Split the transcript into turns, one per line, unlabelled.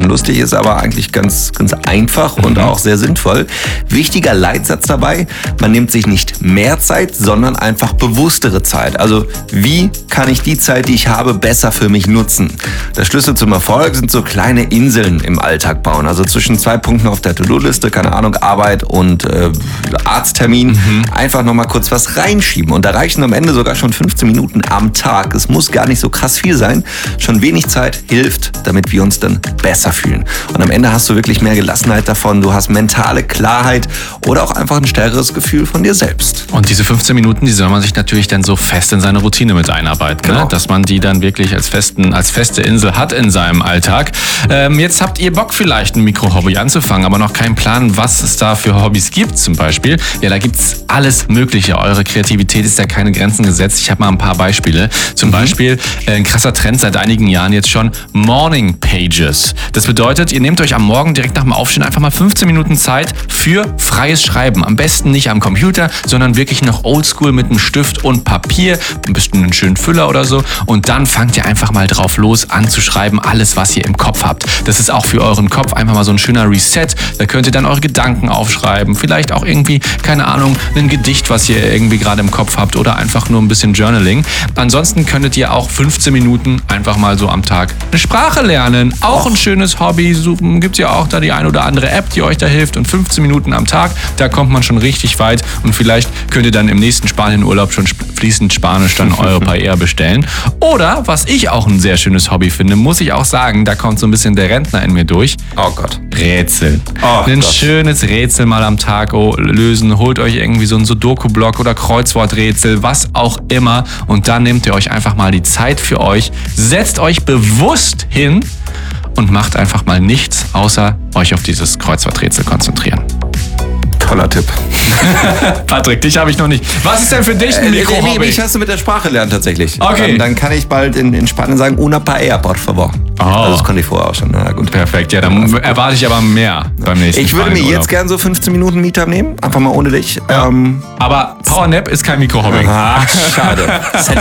lustig, ist aber eigentlich ganz einfach und auch sehr sinnvoll. Wichtiger Leitsatz dabei, man nimmt sich nicht mehr Zeit, sondern einfach bewusstere Zeit. Also wie kann ich die Zeit, die ich habe, besser für mich nutzen? Der Schlüssel zum Erfolg sind so kleine Inseln im Alltag bauen. Also zwischen 2 Punkten auf der To-Do-Liste, keine Ahnung, Arbeit und Arzttermin, einfach nochmal kurz was reinschieben. Und da reichen am Ende sogar schon 15 Minuten am Tag. Es muss gar nicht so krass viel sein. Schon wenig Zeit hilft, damit wir uns dann besser fühlen. Und am Ende hast du wirklich mehr Gelassenheit davon. Du hast mentale Klarheit oder auch einfach ein stärkeres Gefühl von dir selbst.
Und diese 15 Minuten, die soll man sich natürlich dann so fest in seine Routine mit einarbeiten. Genau. Ne? Dass man die dann wirklich als feste Insel hat in seinem Alltag. Jetzt habt ihr Bock vielleicht ein Mikro-Hobby anzufangen, aber noch keinen Plan, was es da für Hobbys gibt zum Beispiel. Ja, da gibt's alles Mögliche. Eure Kreativität ist ja keine Grenzen gesetzt. Ich habe mal ein paar Beispiele. Zum Beispiel ein krasser Trend seit einigen Jahren jetzt schon, Morning Pages. Das bedeutet, ihr nehmt euch am Morgen direkt nach dem Aufstehen einfach mal 15 Minuten Zeit für freies Schreiben. Am besten nicht am Computer, sondern wirklich noch oldschool mit einem Stift und Papier, ein bisschen einen schönen Füller oder so. Und dann fangt ihr einfach mal drauf los an zu schreiben, alles, was ihr im Kopf habt. Das ist auch für euren Kopf einfach mal so ein schöner Reset. Da könnt ihr dann eure Gedanken aufschreiben. Vielleicht auch irgendwie, keine Ahnung, ein Gedicht, was ihr irgendwie gerade im Kopf habt oder einfach nur ein bisschen Journaling. Ansonsten könntet ihr auch 15 Minuten einfach mal so am Tag eine Sprache lernen. Auch ein schönes Hobby. Gibt ja auch da die ein oder andere App, die euch da hilft. Und 15 Minuten am Tag, da kommt man schon richtig weit. Und vielleicht könnt ihr dann im nächsten Spanienurlaub schon fließend Spanisch dann eure Paella bestellen. Oder, was ich auch ein sehr schönes Hobby finde, muss ich auch sagen, da kommt so ein bisschen der Rentner in mir durch.
Oh Gott.
Rätsel.
Oh
ein
Gott.
schönes Rätsel mal am Tag lösen. Holt euch irgendwie so ein Sudoku-Block oder Kreuzworträtsel, was auch immer. Und dann nehmt ihr euch einfach mal die Zeit für euch. Setzt euch bewusst hin und macht einfach mal nichts, außer euch auf dieses Kreuzworträtsel konzentrieren.
Toller Tipp.
Patrick, dich habe ich noch nicht. Was ist denn für dich ein Mikro-Hobby?
Ich hast du mit der Sprache lernen tatsächlich.
Okay.
Dann kann ich bald in Spanien sagen, una paella, por favor.
Oh.
Also das konnte ich vorher auch schon. Na gut.
Perfekt, ja, dann erwarte ich aber mehr beim nächsten
Ich würde mir
Spanienurlaub.
jetzt gern so 15 Minuten Meetup nehmen, einfach mal ohne dich.
Aber Powernap ist kein Mikro-Hobby.
Schade.